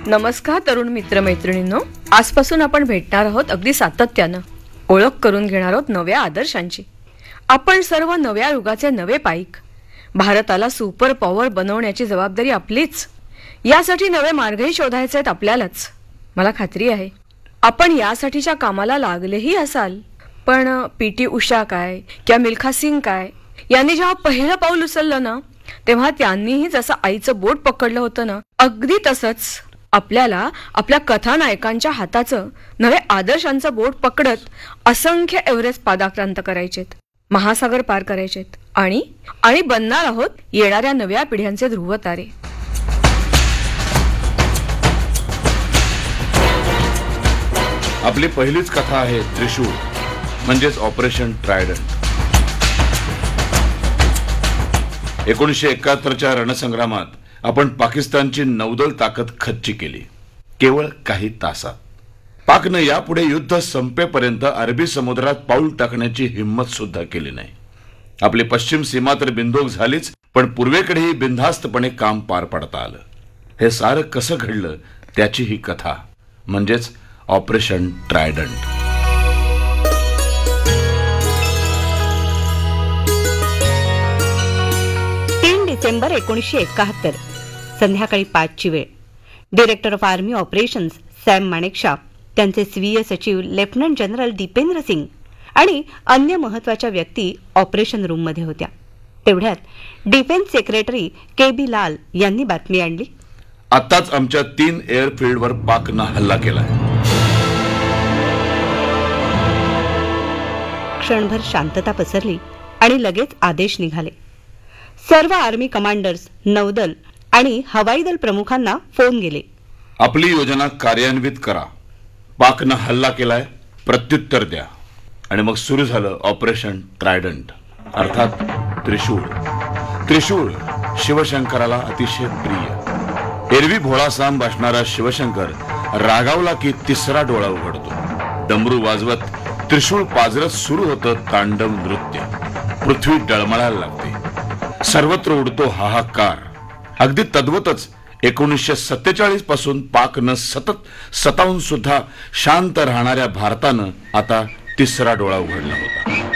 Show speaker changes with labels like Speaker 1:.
Speaker 1: नमस्कार तरुण मित्रमैत्रिणींनो, आजपासून आपण भेटणार आहोत अगदी सातत्यानं. ओळख करून घेणार आहोत नव्या आदर्शांची. आपण सर्व नव्या युगाचे नवे पाईक. भारताला सुपर पॉवर बनवण्याची जबाबदारी आपलीच. यासाठी नवे मार्गही शोधायचे आहेत आपल्यालाच. मला खात्री आहे आपण यासाठीच्या कामाला लागलेही असाल. पण पीटी उषा काय किंवा मिल्खा सिंग काय यांनी जेव्हा पहिलं पाऊल उचललं ना, तेव्हा त्यांनीही जसं आईचं बोट पकडलं होतं ना, अगदी तसंच आपल्याला आपल्या कथानायकांच्या हाताचं, नवे आदर्शांचं बोट पकडत असंख्य एव्हरेस्ट पादाक्रांत करायचेत, महासागर पार करायचेत आणि बनणार आहोत येणाऱ्या नव्या पिढ्यांचे ध्रुवतारे.
Speaker 2: आपली पहिलीच कथा आहे त्रिशूळ, म्हणजेच ऑपरेशन ट्रायडंट. 1971च्या रणसंग्रामात आपण पाकिस्तानची नौदल ताकद खच्ची केली, केवळ काही तासात. पाकनं यापुढे युद्ध संपेपर्यंत अरबी समुद्रात पाऊल टाकण्याची हिंमत सुद्धा केली नाही. आपली पश्चिम सीमा तर बिंदोक झालीच, पण पूर्वेकडेही बिनधास्तपणे काम पार पाडता आलं. हे सारं कसं घडलं त्याची ही कथा, म्हणजेच ऑपरेशन ट्रायडंट.
Speaker 3: डिसेंबर 1971, संध्याकाळी 5ची वेळ. Director of army operations Sam Manekshaw, त्यांचे स्वीय सचिव लेफ्टनंट जनरल दीपेंद्र सिंग आणि अन्य महत्वाच्या व्यक्ती ऑपरेशन रूममध्ये होत्या. तेवढ्यात डिफेन्स सेक्रेटरी KB लाल यांनी बातमी आणली.
Speaker 2: आताच आमच्या 3 एअरफील्डवर पाकनं हल्ला केलाय.
Speaker 3: क्षणभर शांतता पसरली आणि लगेच आदेश निघाले. सर्व आर्मी कमांडर्स, नौदल आणि हवाई दल प्रमुखांना फोन गेले.
Speaker 2: आपली योजना कार्यान्वित करा. पाकनं हल्ला केलाय, प्रत्युत्तर द्या. आणि मग सुरू झालं ऑपरेशन ट्रायडंट, अर्थात त्रिशूळ. त्रिशूळ शिवशंकराला अतिशय प्रिय. एरवी भोळासांब असणारा शिवशंकर रागावला की तिसरा डोळा उघडतो. डमरू वाजवत त्रिशूळ पाजरत सुरू होतं तांडव नृत्य. पृथ्वी डळमळायला लागते, सर्वत्र उडतो हाहाकार. अगदी तद्वतच 1947 पासून पाकनं सतत सतावून सुद्धा शांत राहणाऱ्या भारतानं आता तिसरा डोळा उघडला होता.